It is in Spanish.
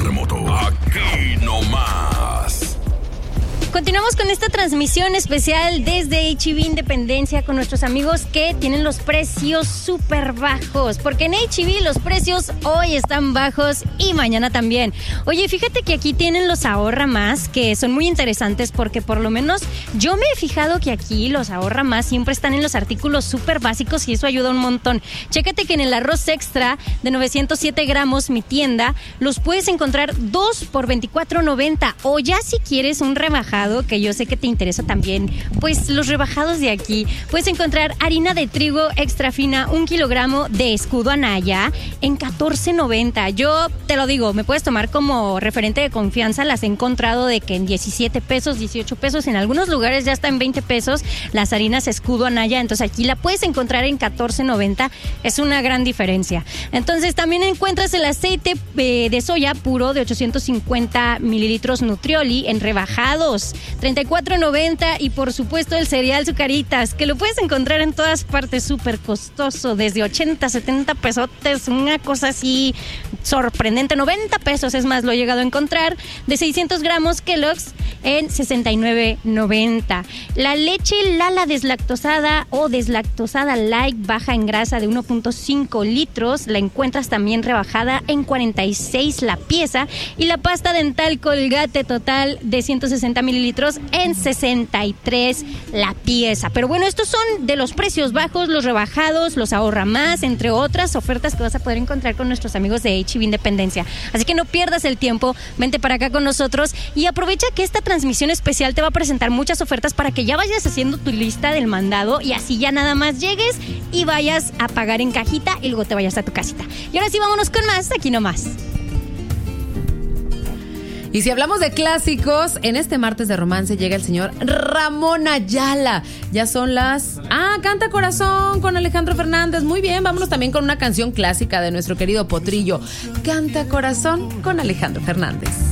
terremoto. Aquí nomás. Continuamos con esta transmisión especial desde H-E-B Independencia con nuestros amigos que tienen los precios súper bajos, porque en H-E-B los precios hoy están bajos y mañana también. Oye, fíjate que aquí tienen los Ahorra Más, que son muy interesantes porque por lo menos yo me he fijado que aquí los Ahorra Más siempre están en los artículos súper básicos y eso ayuda un montón. Chécate que en el arroz extra de 907 gramos, mi tienda, los puedes encontrar 2 por $24.90, o ya si quieres un rebajado, que yo sé que te interesa también, pues los rebajados de aquí. Puedes encontrar harina de trigo extra fina, 1 kilogramo de Escudo Anaya en $14.90. Yo te lo digo, me puedes tomar como referente de confianza. Las he encontrado de que en 17 pesos, 18 pesos, en algunos lugares ya está en 20 pesos las harinas Escudo Anaya. Entonces aquí la puedes encontrar en $14.90. Es una gran diferencia. Entonces también encuentras el aceite de soya puro de 850 mililitros Nutrioli en rebajados, $34.90. Y por supuesto el cereal Zucaritas, que lo puedes encontrar en todas partes, súper costoso, desde 80, 70 pesotes, una cosa así sorprendente, 90 pesos es más, lo he llegado a encontrar, de 600 gramos Kellogg's en $69.90. La leche Lala deslactosada o deslactosada light baja en grasa de 1.5 litros, la encuentras también rebajada en $46 la pieza, y la pasta dental Colgate total de 160 mililitros en $63 la pieza. Pero bueno, estos son de los precios bajos, los rebajados, los Ahorra Más, entre otras ofertas que vas a poder encontrar con nuestros amigos de H-E-B Independencia. Así que no pierdas el tiempo, vente para acá con nosotros y aprovecha que esta transmisión especial te va a presentar muchas ofertas para que ya vayas haciendo tu lista del mandado y así ya nada más llegues y vayas a pagar en cajita y luego te vayas a tu casita. Y ahora sí, vámonos con más, aquí nomás. Y si hablamos de clásicos, en este martes de romance llega el señor Ramón Ayala. Ya son las... Canta Corazón con Alejandro Fernández. Muy bien, vámonos también con una canción clásica de nuestro querido Potrillo. Canta Corazón con Alejandro Fernández.